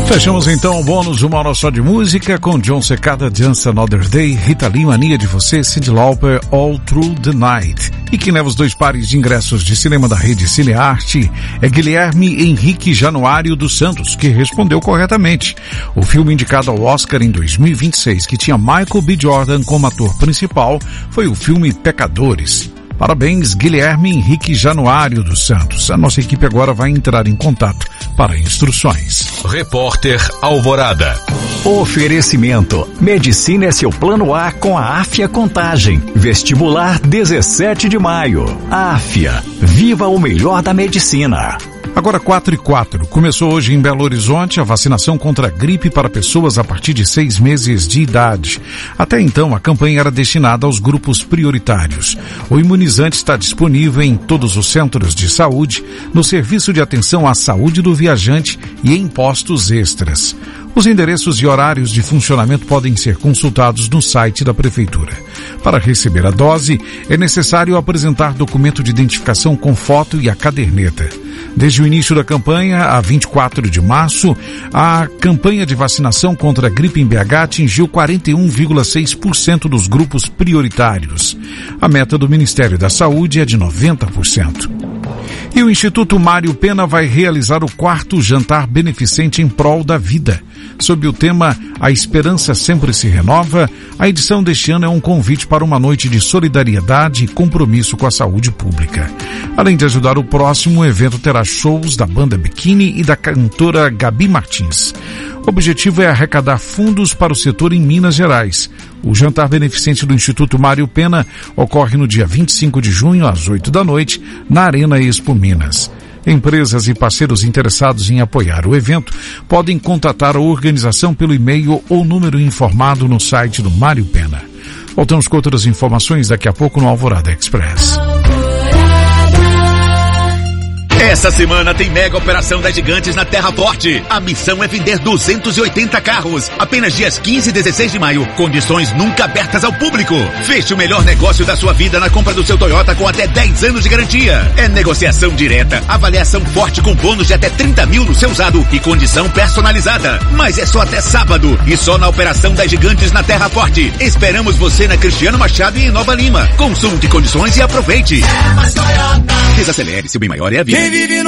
Fechamos então o bônus Uma Hora Só de Música com John Secada, Just Another Day, Rita Lee, Mania de Você, Cyndi Lauper, All Through the Night. E quem leva os 2 pares de ingressos de cinema da rede Cinearte é Guilherme Henrique Januário dos Santos, que respondeu corretamente. O filme indicado ao Oscar em 2026, que tinha Michael B. Jordan como ator principal, foi o filme Pecadores. Parabéns, Guilherme Henrique Januário dos Santos. A nossa equipe agora vai entrar em contato para instruções. Repórter Alvorada. Oferecimento. Medicina é seu plano A com a Áfia Contagem. Vestibular 17 de maio. Áfia. Viva o melhor da medicina. Agora 4:04. Começou hoje em Belo Horizonte a vacinação contra a gripe para pessoas a partir de 6 meses de idade. Até então, a campanha era destinada aos grupos prioritários. O imunizante está disponível em todos os centros de saúde, no serviço de atenção à saúde do viajante e em postos extras. Os endereços e horários de funcionamento podem ser consultados no site da Prefeitura. Para receber a dose, é necessário apresentar documento de identificação com foto e a caderneta. Desde o início da campanha, a 24 de março, a campanha de vacinação contra a gripe em BH atingiu 41,6% dos grupos prioritários. A meta do Ministério da Saúde é de 90%. E o Instituto Mário Pena vai realizar o 4º jantar beneficente em prol da vida. Sob o tema A Esperança Sempre Se Renova, a edição deste ano é um convite para uma noite de solidariedade e compromisso com a saúde pública. Além de ajudar o próximo, o evento terá shows da banda Biquíni e da cantora Gabi Martins. O objetivo é arrecadar fundos para o setor em Minas Gerais. O jantar beneficente do Instituto Mário Pena ocorre no dia 25 de junho, às 8 da noite, na Arena Expo Minas. Empresas e parceiros interessados em apoiar o evento podem contatar a organização pelo e-mail ou número informado no site do Mário Pena. Voltamos com outras informações daqui a pouco no Alvorada Express. Essa semana tem mega operação das Gigantes na Terra Forte. A missão é vender 280 carros. Apenas dias 15 e 16 de maio. Condições nunca abertas ao público. Feche o melhor negócio da sua vida na compra do seu Toyota com até 10 anos de garantia. É negociação direta, avaliação forte com bônus de até 30 mil no seu usado e condição personalizada. Mas é só até sábado e só na operação das Gigantes na Terra Forte. Esperamos você na Cristiano Machado e em Nova Lima. Consulte condições e aproveite. Desacelere, seu bem maior é a vida. Vive no